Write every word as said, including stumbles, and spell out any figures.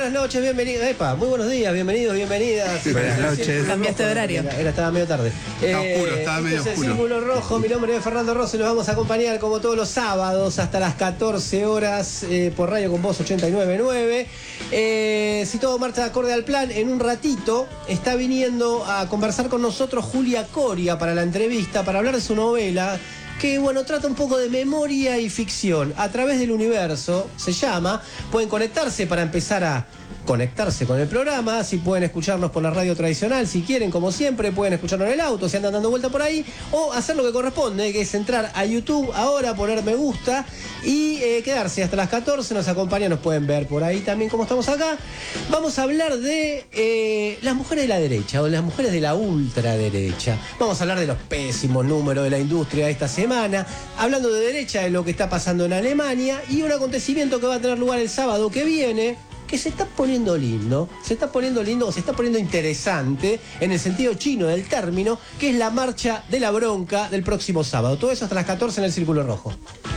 buenas noches, bienvenidos. Epa, muy buenos días, bienvenidos, bienvenidas. Buenas noches. Cambiaste de horario. Era, era, estaba medio tarde. Estaba eh, oscuro, estaba medio este oscuro. Es el Círculo Rojo, mi nombre es Fernando Rossi, los vamos a acompañar como todos los sábados hasta las catorce horas eh, por Radio Con Voz ochenta y nueve punto nueve. Eh, si todo marcha acorde al plan, en un ratito está viniendo a conversar con nosotros Julia Coria para la entrevista, para hablar de su novela, que bueno, trata un poco de memoria y ficción a través del universo, se llama. Pueden conectarse para empezar a conectarse con el programa, si pueden escucharnos por la radio tradicional, si quieren, como siempre, pueden escucharnos en el auto, si andan dando vuelta por ahí, o hacer lo que corresponde, que es entrar a YouTube ahora, poner me gusta y eh, quedarse hasta las catorce, nos acompañan, nos pueden ver por ahí también como estamos acá. Vamos a hablar de eh, las mujeres de la derecha, o de las mujeres de la ultraderecha. Vamos a hablar de los pésimos números de la industria esta semana, hablando de derecha, de lo que está pasando en Alemania, y un acontecimiento que va a tener lugar el sábado que viene, que se está poniendo lindo, se está poniendo lindo o se está poniendo interesante en el sentido chino del término, que es la marcha de la bronca del próximo sábado. Todo eso hasta las catorce en el Círculo Rojo.